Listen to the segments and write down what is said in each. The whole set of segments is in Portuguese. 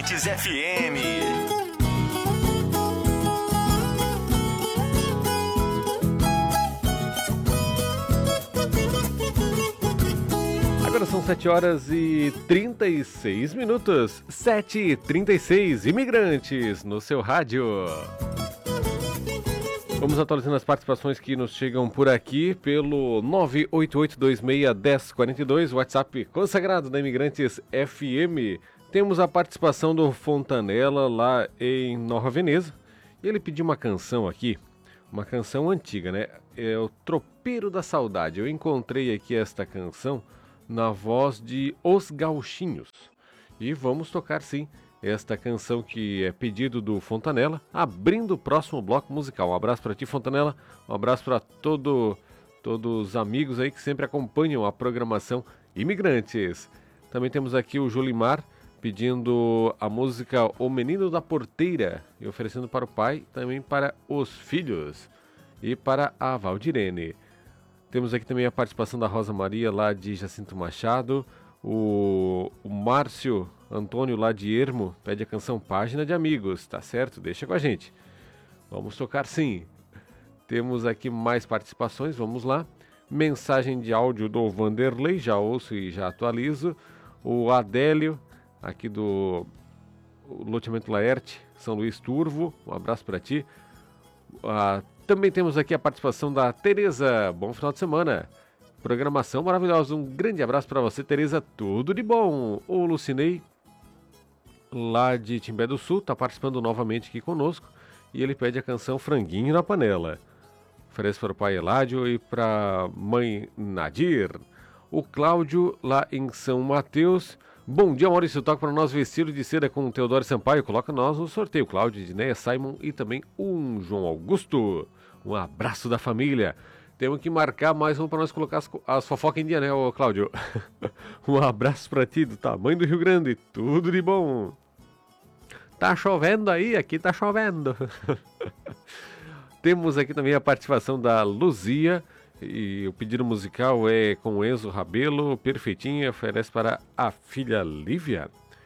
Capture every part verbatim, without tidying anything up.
Imigrantes F M. Agora são sete horas e trinta e seis minutos, sete e trinta e seis, Imigrantes no seu rádio. Vamos atualizando as participações que nos chegam por aqui pelo nove oito oito dois seis um zero quatro dois, WhatsApp consagrado da Imigrantes F M. Temos a participação do Fontanella lá em Nova Veneza. Ele pediu uma canção aqui, uma canção antiga, né? É o Tropeiro da Saudade. Eu encontrei aqui esta canção na voz de Os Gauchinhos. E vamos tocar sim esta canção que é pedido do Fontanella, abrindo o próximo bloco musical. Um abraço para ti, Fontanella, um abraço para todo, todos os amigos aí que sempre acompanham a programação Imigrantes. Também temos aqui o Julimar pedindo a música O Menino da Porteira e oferecendo para o pai, também para os filhos e para a Valdirene. Temos aqui também a participação da Rosa Maria, lá de Jacinto Machado. O, o Márcio Antônio, lá de Ermo, pede a canção Página de Amigos. Tá certo? Deixa com a gente. Vamos tocar sim. Temos aqui mais participações, vamos lá. Mensagem de áudio do Vanderlei, já ouço e já atualizo. O Adélio, aqui do loteamento Laerte, São Luís Turvo. Um abraço para ti. A Também temos aqui a participação da Tereza. Bom final de semana. Programação maravilhosa. Um grande abraço para você, Tereza. Tudo de bom. O Lucinei, lá de Timbé do Sul, está participando novamente aqui conosco. E ele pede a canção Franguinho na Panela. Oferece para o pai Eládio e para a mãe Nadir. O Cláudio, lá em São Mateus. Bom dia, Maurício. Toca para nós Vestido de Seda com o Teodoro Sampaio. Coloca nós no sorteio. Cláudio, Edneia, Simon e também um João Augusto. Um abraço da família. Temos que marcar mais um para nós colocar as, as fofocas em dia, né, ô Cláudio? Um abraço para ti, do tamanho do Rio Grande. Tudo de bom. Tá chovendo aí? Aqui tá chovendo. Temos aqui também a participação da Luzia. E o pedido musical é com Enzo Rabelo, perfeitinha, oferece para a filha Lívia.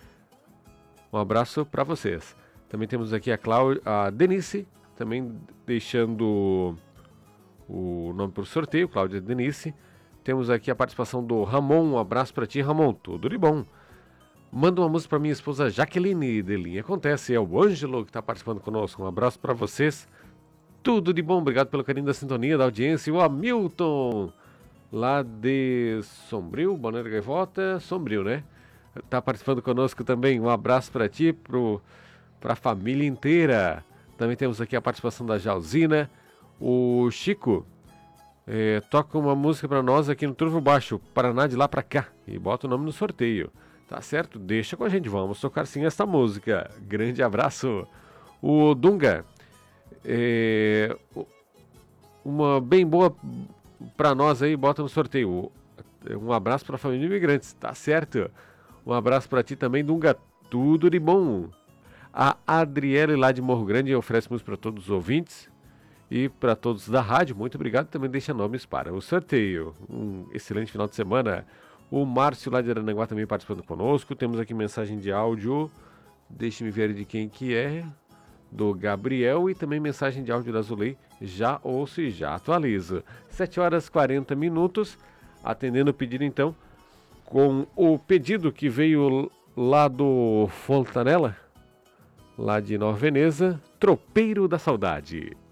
Um abraço para vocês. Também temos aqui a, Cláudia, a Denise, também deixando o nome para o sorteio, Cláudia Denise. Temos aqui a participação do Ramon, um abraço para ti, Ramon, tudo de bom. Manda uma música para minha esposa Jaqueline de Linha Acontece, é o Ângelo que está participando conosco, um abraço para vocês. Tudo de bom, obrigado pelo carinho da sintonia, da audiência. O Hamilton, lá de Sombrio, Balneário Gaivota, Sombrio, né? Tá participando conosco também, um abraço para ti, para a família inteira. Também temos aqui a participação da Jalzina. O Chico é, toca uma música para nós aqui no Turvo Baixo, Paraná de lá para cá, e bota o nome no sorteio. Tá certo? Deixa com a gente, vamos tocar sim esta música. Grande abraço. O Dunga, É, uma bem boa para nós aí, bota no sorteio. Um abraço para a família Imigrantes, tá certo? Um abraço para ti também, Dunga, tudo de bom. A Adriele lá de Morro Grande oferece música para todos os ouvintes e para todos da rádio, muito obrigado. Também deixa nomes para o sorteio. Um excelente final de semana. O Márcio lá de Arananguá também participando conosco. Temos aqui mensagem de áudio, deixe-me ver de quem que é. Do Gabriel e também mensagem de áudio da Zulei, já ouço e já atualizo. sete horas e quarenta minutos, atendendo o pedido então, com o pedido que veio lá do Fontanella, lá de Nova Veneza, Tropeiro da Saudade.